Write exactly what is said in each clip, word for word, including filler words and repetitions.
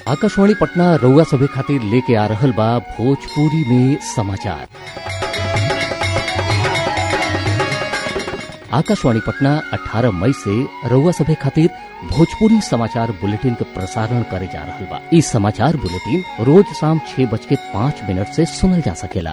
आकाशवाणी पटना रउआ सभे खातिर लेके आ रहल बा भोजपुरी में समाचार। आकाशवाणी पटना अठारह मई से रउआ सभे खातिर भोजपुरी समाचार बुलेटिन के प्रसारण करे जा रहल बा। इस समाचार बुलेटिन रोज शाम छह बज के पाँच मिनट से सुनल जा सकेला।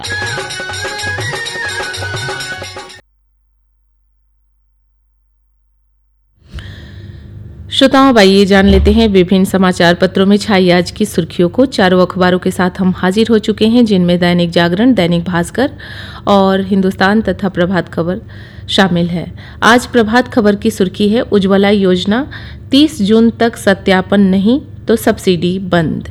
श्रोताओं, आइए जान लेते हैं विभिन्न समाचार पत्रों में छाई आज की सुर्खियों को। चारों अखबारों के साथ हम हाजिर हो चुके हैं, जिनमें दैनिक जागरण, दैनिक भास्कर और हिंदुस्तान तथा प्रभात खबर शामिल है। आज प्रभात खबर की सुर्खी है, उज्ज्वला योजना तीस जून तक सत्यापन नहीं तो सब्सिडी बंद।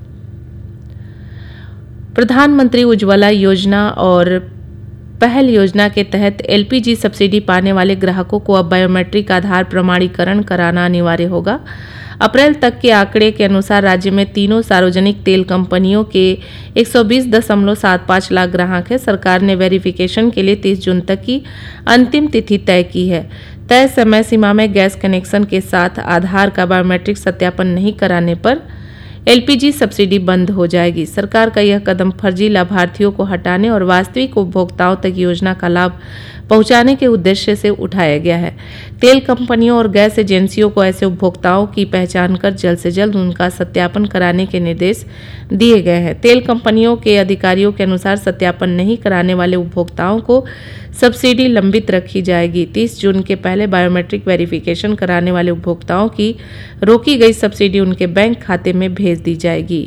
प्रधानमंत्री उज्ज्वला योजना और पहल योजना के तहत एलपीजी सब्सिडी पाने वाले ग्राहकों को अब बायोमेट्रिक आधार प्रमाणीकरण कराना अनिवार्य होगा। अप्रैल तक के आंकड़े के अनुसार राज्य में तीनों सार्वजनिक तेल कंपनियों के एक सौ बीस दशमलव सात पाँच लाख ग्राहक हैं। सरकार ने वेरिफिकेशन के लिए तीस जून तक की अंतिम तिथि तय की है। तय समय सीमा में गैस कनेक्शन के साथ आधार का बायोमेट्रिक सत्यापन नहीं कराने पर एलपीजी सब्सिडी बंद हो जाएगी। सरकार का यह कदम फर्जी लाभार्थियों को हटाने और वास्तविक उपभोक्ताओं तक योजना का लाभ पहुंचाने के उद्देश्य से उठाया गया है। तेल कंपनियों और गैस एजेंसियों को ऐसे उपभोक्ताओं की पहचान कर जल्द से जल्द उनका सत्यापन कराने के निर्देश दिए गए हैं। तेल कंपनियों के अधिकारियों के अनुसार सत्यापन नहीं कराने वाले उपभोक्ताओं को सब्सिडी लंबित रखी जाएगी। तीस जून के पहले बायोमेट्रिक वेरिफिकेशन कराने वाले उपभोक्ताओं की रोकी गई सब्सिडी उनके बैंक खाते में भेज दी जाएगी।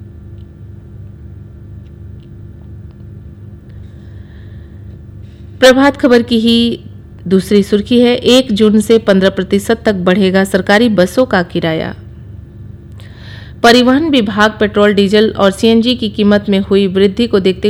प्रभात खबर की ही दूसरी सुर्खी है, एक जून से पंद्रह प्रतिशत तक बढ़ेगा सरकारी बसों का किराया। परिवहन विभाग पेट्रोल, डीजल और सीएनजी की कीमत में हुई वृद्धि को देखते